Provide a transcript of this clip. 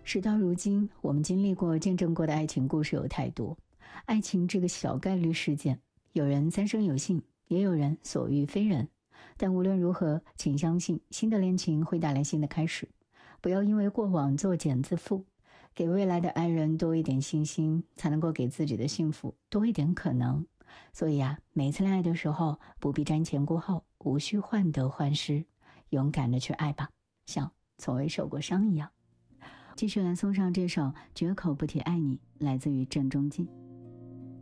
事到如今，我们经历过、见证过的爱情故事有太多。爱情这个小概率事件，有人三生有幸，也有人所遇非人。但无论如何，请相信新的恋情会带来新的开始，不要因为过往作茧自缚，给未来的爱人多一点信心，才能够给自己的幸福多一点可能。所以每一次恋爱的时候，不必瞻前顾后，无需患得患失，勇敢的去爱吧，像从未受过伤一样。继续来送上这首绝口不提爱你，来自于郑中基。